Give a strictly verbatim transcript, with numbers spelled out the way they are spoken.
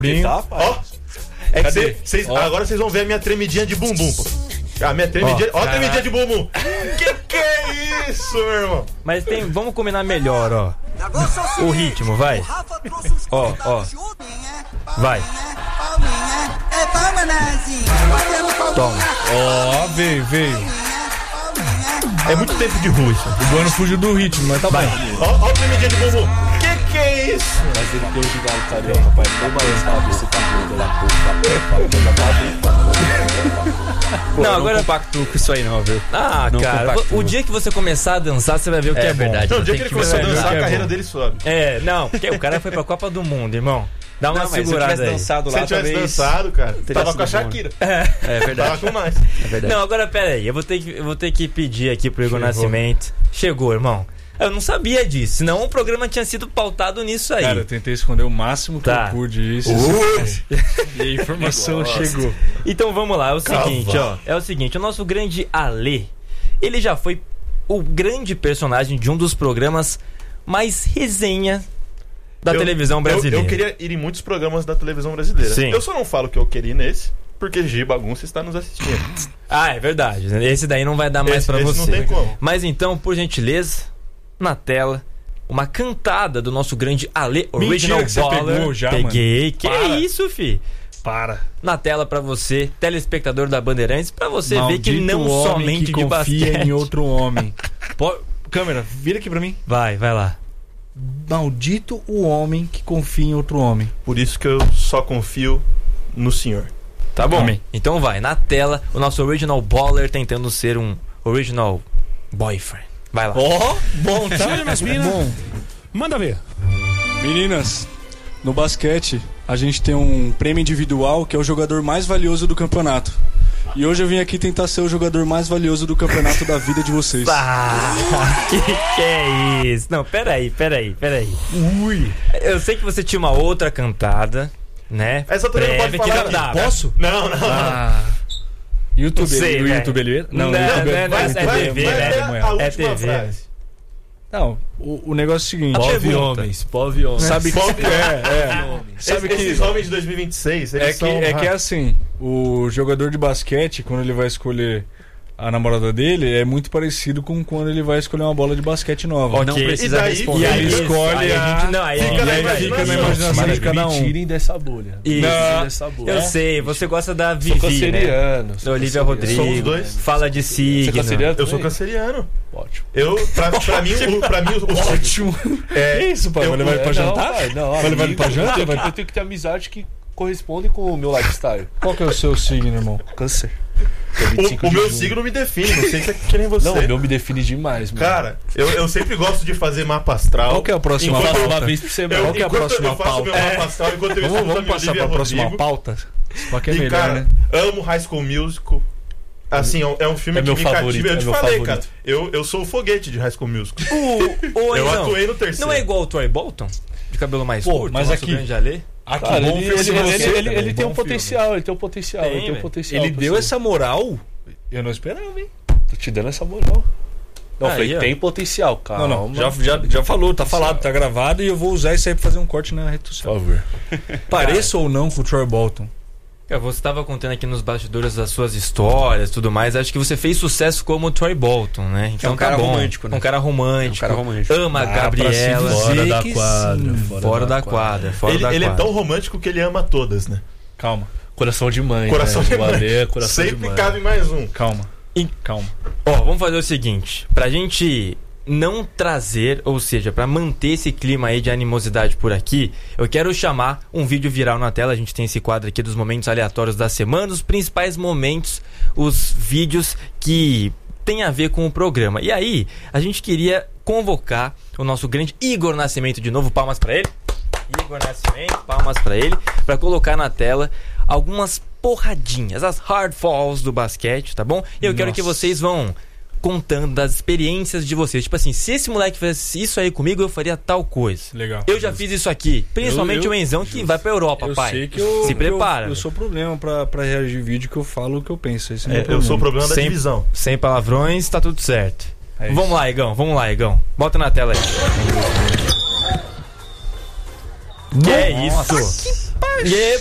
Tá, Ó, é que cê, cês, agora vocês vão ver a minha tremidinha de bumbum, pô. A minha tremidinha. Ó, ó a tremidinha de bumbum. Que que é isso, meu irmão? Mas tem. Vamos combinar melhor, ó. O ritmo, vai. Ó, ó. Vai. Toma. Ó, veio, veio. É muito tempo de rua isso. O Bueno fugiu do ritmo, mas tá vai. bom. Ó, ó a tremidinha de bumbum. Que que é isso? Mas ele deu de galo carioca, pai. Toma esse cabeça que Não, agora eu não compacto com isso aí não, viu? Ah, não, cara, compacto. O dia que você começar a dançar, você vai ver o que é, é verdade. Não, o dia que ele começar a dançar, a carreira dele sobe. É, não, porque o cara foi pra Copa do Mundo, irmão. Dá uma não, segurada se eu aí. Dançado lá, se ele tivesse talvez... dançado, cara, tava com a Shakira. É, é verdade. Tava com mais. É verdade. Não, agora pera aí, eu vou ter que, eu vou ter que pedir aqui pro Igor Chegou. Nascimento. Chegou, irmão. Eu não sabia disso, senão o programa tinha sido pautado nisso aí. Cara, eu tentei esconder o máximo que tá. eu pude isso. Uh! E a informação chegou. Então vamos lá, é o Cavalo. seguinte, ó. É o seguinte, o nosso grande Alê, ele já foi o grande personagem de um dos programas mais resenha da eu, televisão brasileira. Eu, eu queria ir em muitos programas da televisão brasileira. Sim. Eu só não falo que eu queria ir nesse, porque G Bagunça está nos assistindo. Ah, é verdade. Esse daí não vai dar mais esse, pra esse você. Não tem como. Mas então, por gentileza, na tela, uma cantada do nosso grande Alê Original Mentira que Baller. Você pegou já, Peguei. Mano. Que Para. é isso, fi? Para. Na tela pra você, telespectador da Bandeirantes, pra você Maldito ver que não somente que de confia basquete. em outro homem. Pô, câmera, vira aqui pra mim. Vai, vai lá. Maldito o homem que confia em outro homem. Por isso que eu só confio no senhor. Tá bom. Amém. Então vai, na tela, o nosso Original Baller tentando ser um Original Boyfriend. Vai lá. Ó, oh, bom, tá? Bom. Manda ver. Meninas, no basquete, a gente tem um prêmio individual que é o jogador mais valioso do campeonato. E hoje eu vim aqui tentar ser o jogador mais valioso do campeonato da vida de vocês. Ah, que que é isso? Não, peraí, peraí, peraí. Ui. Eu sei que você tinha uma outra cantada, né? Essa também não pode falar. Que não Posso? Não, não, ah. não. YouTube, não sei, o né? YouTube ele... Não, não, não, YouTube, não, não, vai, é vai, T V, vai, né? É, é T V. Frase. Não, o, o negócio é o seguinte. Pove homens, pove homens. Sabe que... Pove, é, é. Sabe que esses homens de dois mil e vinte e seis, eles é que, são... é que é assim, o jogador de basquete, quando ele vai escolher a namorada dele, é muito parecido com quando ele vai escolher uma bola de basquete nova. Okay. Não precisa e daí, responder. E aí isso, escolhe aí a gente, não, aí fica, fica, na aí imaginação. fica na imaginação Mas de cada um. Me tirem dessa bolha. Isso. Não, dessa bolha. Eu é? sei, você gosta da Sou Vivi, canceriano. né? Sou Olivia canceriano. Rodrigo. Somos dois. Fala de signo. Você é canceriano? Eu sou também? canceriano. Ótimo. Eu, pra, pra mim, o, pra mim, o Ótimo. É, que isso, pai? eu- Vai levar ele pra É, não, jantar? pai, não, Vai levar ele pra amigo, jantar? Eu, Vai- eu tenho que ter amizade que corresponde com o meu lifestyle. Qual que é o seu signo, irmão? Câncer. Dia vinte e cinco o, o de meu junho. signo me define, não sei se é que nem você. Não, o meu me define demais, mano. Cara, eu, eu sempre gosto de fazer mapa astral. Qual que é a próxima Enquanto pauta? Uma vez por semana. Eu, Qual que é a enquanto próxima eu faço pauta? meu mapa astral, enquanto eu Vamos, escuto a vamos minha passar Olivia pra próxima Rodrigo. pauta? Qual que é E, melhor, cara, né? amo High School Musical. Assim, é um- é um filme É que meu me favorito, cativa. Eu é te meu falei, favorito. cara. Eu, eu sou o foguete de High School Musical. O, o, Eu não, atuei no terceiro. não é igual o Troy Bolton? De cabelo mais Pô, curto, mas nosso aqui- grande Alê? Aqui, Cara, bom ele, filme ele, de ele, você, ele, também, ele tem bom um filme. potencial, ele tem um potencial, Tem, ele tem um velho. potencial. Ele pra deu ser- essa moral? Eu não esperava, hein? Tô te dando essa moral. Não, eu Aí, falei, ó. tem potencial, calma. Não, não, já, já, já falou, tá falado, tá gravado e eu vou usar isso aí pra fazer um corte na rede Por social. favor. Pareça ou não com o Troy Bolton? Cara, você estava contando aqui nos bastidores das suas histórias e tudo mais. Acho que você fez sucesso como o Troy Bolton, né? Então um cara tá bom. romântico, né? Um cara romântico. É um cara romântico. Ama a Dá pra Gabriela. se dizer Fora da que quadra, sim. fora, Fora da quadra. Fora Ele, da ele é quadra. tão romântico que ele ama todas, né? Calma, Coração de mãe. Coração né? de mãe. Valeu, coração Sempre de mãe. cabe mais um. calma, E- calma. Ó, vamos fazer o seguinte. Pra gente não trazer, ou seja, pra manter esse clima aí de animosidade por aqui, eu quero chamar um vídeo viral na tela. A gente tem esse quadro aqui dos momentos aleatórios da semana, os principais momentos, os vídeos que tem a ver com o programa. E aí, a gente queria convocar o nosso grande Igor Nascimento de novo. Palmas pra ele. Igor Nascimento, palmas pra ele, pra colocar na tela algumas porradinhas, as hard falls do basquete, tá bom? E eu quero Nossa. que vocês vão contando das experiências de vocês. Tipo assim, se esse moleque fizesse isso aí comigo, eu faria tal coisa. Legal. Eu já fiz isso aqui. Principalmente Eu- eu- o Enzão que vai pra Europa, Eu pai. sei que eu, Se que eu- prepara. Eu, sou problema pra, pra reagir vídeo que eu falo o que eu penso. Esse é, É, meu eu sou o problema da Sempre- divisão. Sem palavrões, tá tudo certo. É isso. Vamos lá, Igão. Vamos lá, Igão. Bota na tela aí. Que é isso? E